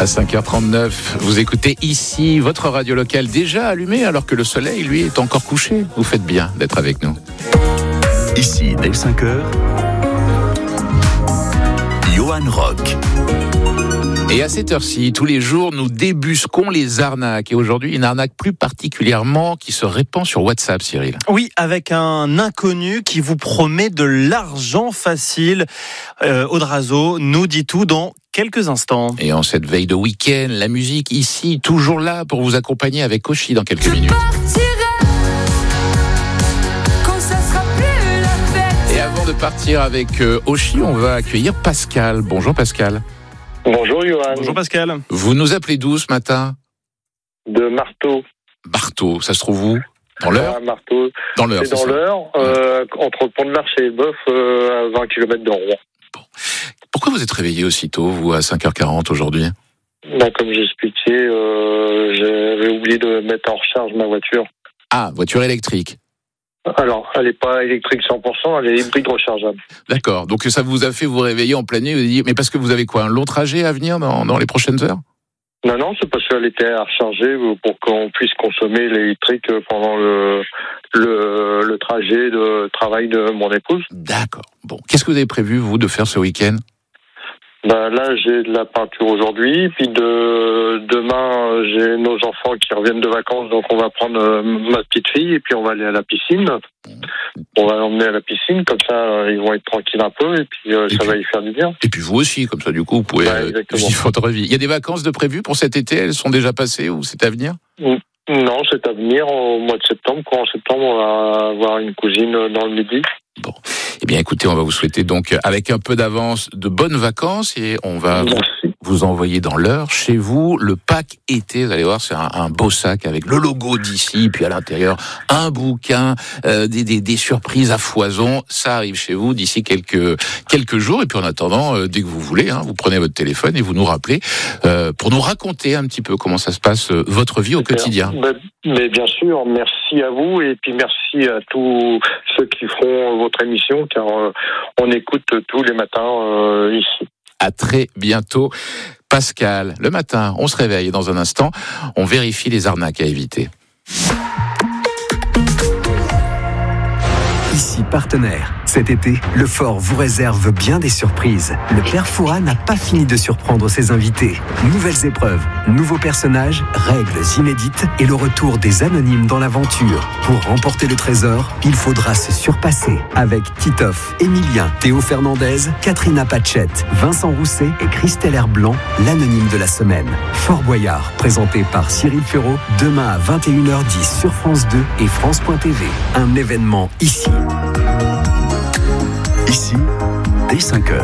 À 5h39, vous écoutez ici votre radio locale déjà allumée alors que le soleil, lui, est encore couché. Vous faites bien d'être avec nous. Ici, dès 5h, Johan Rock. Et à cette heure-ci, tous les jours, nous débusquons les arnaques. Et aujourd'hui, une arnaque plus particulièrement qui se répand sur WhatsApp, Cyril. Oui, avec un inconnu qui vous promet de l'argent facile. Audrazo nous dit tout dans quelques instants. Et en cette veille de week-end, la musique ici, toujours là pour vous accompagner avec Oshi dans quelques minutes. Et avant de partir avec Oshi, on va accueillir Pascal. Bonjour Pascal. Bonjour Johan. Bonjour Pascal. Vous nous appelez d'où ce matin ? De Marteau. Marteau, ça se trouve où ? Dans l'Eure ? Marteau. Dans l'Eure, c'est dans l'Eure, entre le pont de Marche et Boeuf, à 20 km de Rouen. Bon. Pourquoi vous êtes réveillé aussitôt, vous, à 5h40 aujourd'hui ? Comme j'expliquais, j'avais oublié de mettre en recharge ma voiture. Ah, voiture électrique. Alors, elle n'est pas électrique 100%, elle est hybride rechargeable. D'accord, donc ça vous a fait vous réveiller en pleine nuit, vous dites, mais parce que vous avez quoi, un long trajet à venir dans les prochaines heures ? Non, c'est parce qu'elle était à recharger pour qu'on puisse consommer l'électrique pendant le trajet de travail de mon épouse. D'accord. Bon, qu'est-ce que vous avez prévu, vous, de faire ce week-end ? Là, j'ai de la peinture aujourd'hui, puis demain, j'ai nos enfants qui reviennent de vacances, donc on va prendre ma petite fille et puis on va aller à la piscine. On va l'emmener à la piscine, comme ça, ils vont être tranquilles un peu et puis ça va y faire du bien. Et puis vous aussi, comme ça, du coup, vous pouvez vivre votre vie. Il y a des vacances de prévues pour cet été ? Elles sont déjà passées ou c'est à venir ? Non, c'est à venir au mois de septembre. En septembre, on va avoir une cousine dans le Midi. Bon. Eh bien, écoutez, on va vous souhaiter donc, avec un peu d'avance, de bonnes vacances et on va vous envoyer dans l'Eure, chez vous, le pack été. Vous allez voir, c'est un beau sac avec le logo d'ici, puis à l'intérieur, un bouquin, des surprises à foison. Ça arrive chez vous d'ici quelques jours. Et puis en attendant, dès que vous voulez, vous prenez votre téléphone et vous nous rappelez pour nous raconter un petit peu comment ça se passe, votre vie au quotidien. Mais bien sûr, merci à vous et puis merci à tous ceux qui feront votre émission, car on écoute tous les matins ici. À très bientôt, Pascal. Le matin, on se réveille et dans un instant, on vérifie les arnaques à éviter. Ici partenaire. Cet été, le Fort vous réserve bien des surprises. Le Père Fouras n'a pas fini de surprendre ses invités. Nouvelles épreuves, nouveaux personnages, règles inédites et le retour des anonymes dans l'aventure. Pour remporter le trésor, il faudra se surpasser avec Titoff, Emilien, Théo Fernandez, Katrina Pachette, Vincent Rousset et Christelle Herblanc, l'anonyme de la semaine. Fort Boyard, présenté par Cyril Ferraud, demain à 21h10 sur France 2 et France.tv. Un événement ici. Ici, dès 5h.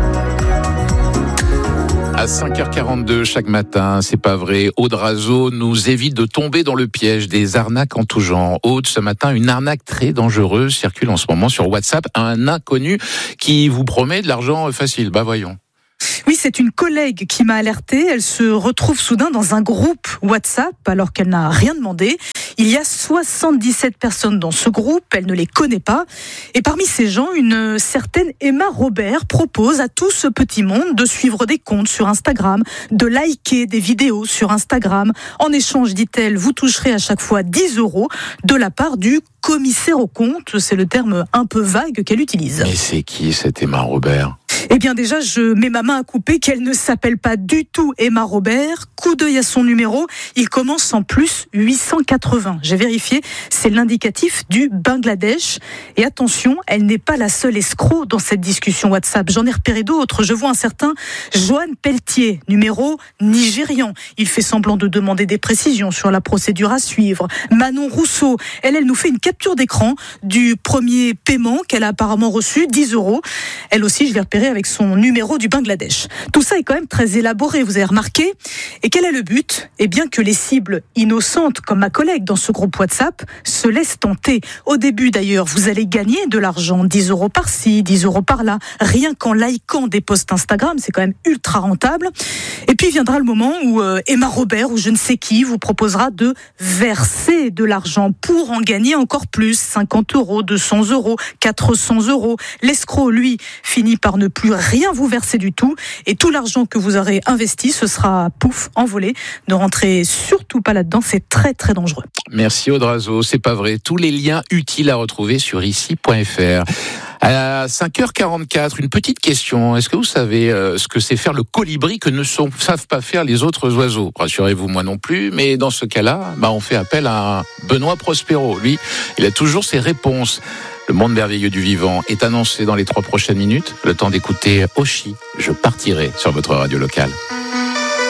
À 5h42 chaque matin, c'est pas vrai, Audrazo nous évite de tomber dans le piège des arnaques en tout genre. Aude, ce matin, une arnaque très dangereuse circule en ce moment sur WhatsApp. Un inconnu qui vous promet de l'argent facile. Voyons. Oui, c'est une collègue qui m'a alertée. Elle se retrouve soudain dans un groupe WhatsApp alors qu'elle n'a rien demandé. Il y a 77 personnes dans ce groupe, elle ne les connaît pas. Et parmi ces gens, une certaine Emma Robert propose à tout ce petit monde de suivre des comptes sur Instagram, de liker des vidéos sur Instagram. En échange, dit-elle, vous toucherez à chaque fois 10 € de la part du commissaire aux comptes. C'est le terme un peu vague qu'elle utilise. Mais c'est qui cette Emma Robert ? Eh bien déjà, je mets ma main à couper qu'elle ne s'appelle pas du tout Emma Robert. Coup d'œil à son numéro, il commence en plus 880. J'ai vérifié, c'est l'indicatif du Bangladesh. Et attention, elle n'est pas la seule escroc dans cette discussion WhatsApp. J'en ai repéré d'autres. Je vois un certain Johan Pelletier, numéro nigérian. Il fait semblant de demander des précisions sur la procédure à suivre. Manon Rousseau, elle nous fait une capture d'écran du premier paiement qu'elle a apparemment reçu, 10 €. Elle aussi, je l'ai repéré avec son numéro du Bangladesh. Tout ça est quand même très élaboré, vous avez remarqué. Et quel est le but ? Eh bien que les cibles innocentes, comme ma collègue dans ce groupe WhatsApp, se laissent tenter. Au début d'ailleurs, vous allez gagner de l'argent, 10 € par-ci, 10 € par-là, rien qu'en likant des posts Instagram, c'est quand même ultra rentable. Et puis viendra le moment où Emma Robert ou je ne sais qui vous proposera de verser de l'argent pour en gagner encore plus, 50 €, 200 €, 400 €. L'escroc, lui, finit par ne plus rien vous verser du tout. Et tout l'argent que vous aurez investi, ce sera pouf, envolé. Ne rentrez surtout pas là-dedans, c'est très très dangereux. Merci Audrazo, c'est pas vrai. Tous les liens utiles à retrouver sur ici.fr. À 5h44, une petite question. Est-ce que vous savez ce que c'est faire le colibri que ne savent pas faire les autres oiseaux ? Rassurez-vous, moi non plus, mais dans ce cas-là, on fait appel à Benoît Prospero. Lui, il a toujours ses réponses. Le monde merveilleux du vivant est annoncé dans les 3 prochaines minutes. Le temps d'écouter Oshi, je partirai sur votre radio locale.